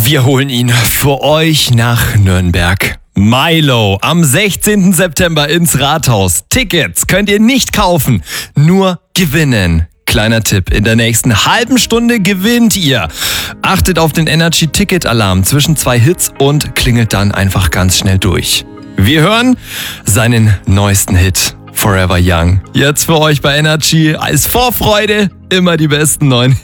Wir holen ihn für euch nach Nürnberg. Milo am 16. September ins Rathaus. Tickets könnt ihr nicht kaufen, nur gewinnen. Kleiner Tipp, in der nächsten halben Stunde gewinnt ihr. Achtet auf den Energy-Ticket-Alarm zwischen 2 Hits und klingelt dann einfach ganz schnell durch. Wir hören seinen neuesten Hit, Forever Young. Jetzt für euch bei Energy als Vorfreude immer die besten neuen Hits.